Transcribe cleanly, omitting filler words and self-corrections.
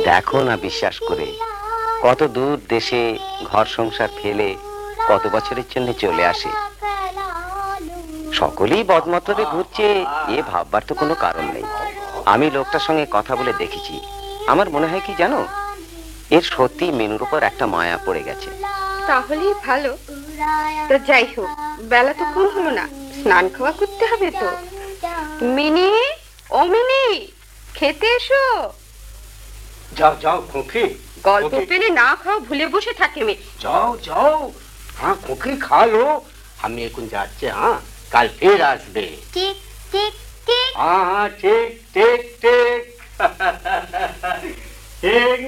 দেখো না বিশ্বাস করে কত দূর দেশে ঘর সংসার ফেলে কত বছরের জন্য চলে আসে। সকলেই বদমতলবে ঘুরছে, এ ভাববার তো কোনো কারণ নেই। আমি লোকটার সঙ্গে কথা বলে দেখেছি, আমার মনে হয় কি জানো, এর সত্যি মিনুর উপর একটা মায়া পড়ে গেছে। তাহলেই ভালো। তো যাই হোক, বেলা তো কম হলো না, স্নান খাওয়া করতে হবে তো। মিনি, ও মিনি, খেতে এসো। যাও যাও খুকি, গল্প পেলে না খাওয়া ভুলে বসে থাকে মেয়ে। যাও যাও, হ্যাঁ খুকি খা লো, আমি এখন যাচ্ছি। হ্যাঁ, কাল ফের আসবে। ঠিক ঠিক ঠিক। হ্যাঁ ঠিক ঠিক ঠিক। ঠিক